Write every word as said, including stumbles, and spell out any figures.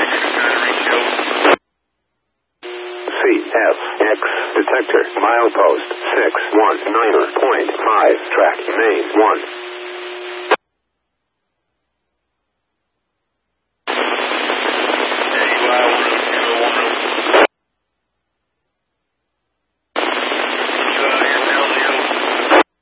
C F X detector milepost six one niner point five track main one.